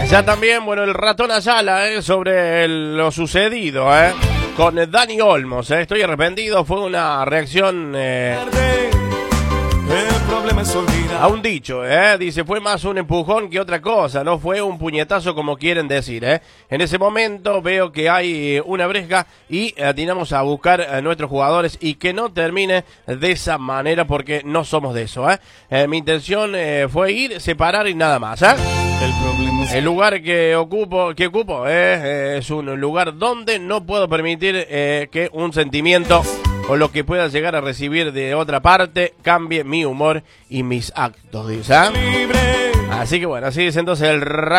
Allá también, bueno, el ratón Ayala, sobre lo sucedido, con Dani Olmos, estoy arrepentido, fue una reacción a un dicho, dice, fue más un empujón que otra cosa, no fue un puñetazo como quieren decir, En ese momento veo que hay una bresca y atinamos a buscar a nuestros jugadores y que no termine de esa manera porque no somos de eso, Mi intención fue ir, separar y nada más, El lugar que ocupo es un lugar donde no puedo permitir que un sentimiento o lo que pueda llegar a recibir de otra parte cambie mi humor y mis actos, dice. Así que bueno, así es entonces el